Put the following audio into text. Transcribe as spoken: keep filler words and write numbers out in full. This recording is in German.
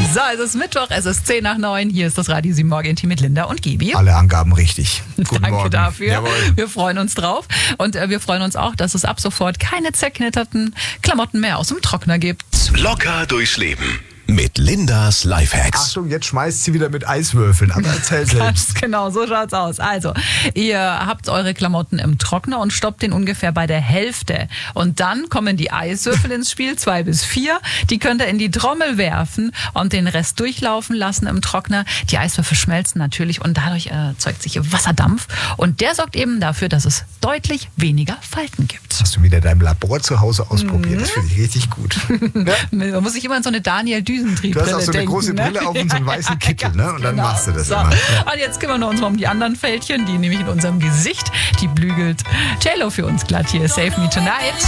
So, es ist Mittwoch, es ist zehn nach neun. Hier ist das Radio sieben Morgen-Team mit Linda und Gibi. Alle Angaben richtig. Guten Danke Morgen. dafür. Jawohl. Wir freuen uns drauf. Und äh, wir freuen uns auch, dass es ab sofort keine zerknitterten Klamotten mehr aus dem Trockner gibt. Locker durchs Leben mit Lindas Lifehacks. Achtung, jetzt schmeißt sie wieder mit Eiswürfeln. Aber erzähl selbst. Ganz genau, so schaut's aus. Also, ihr habt eure Klamotten im Trockner und stoppt den ungefähr bei der Hälfte. Und dann kommen die Eiswürfel ins Spiel, zwei bis vier. Die könnt ihr in die Trommel werfen und den Rest durchlaufen lassen im Trockner. Die Eiswürfel schmelzen natürlich und dadurch erzeugt sich Wasserdampf. Und der sorgt eben dafür, dass es deutlich weniger Falten gibt. Hast du wieder dein Labor zu Hause ausprobiert? Mhm. Das finde ich richtig gut. Ja? Man muss sich immer in so eine Daniel Düsentrieb-Brille Du hast auch so eine denken, große Brille ne? auf und so einen weißen Kittel, ne? Und dann genau. machst du das so. immer. Ja. Und jetzt kümmern wir uns mal um die anderen Fältchen, die nämlich in unserem Gesicht, die blügelt J-Lo für uns glatt hier. Save Me Tonight.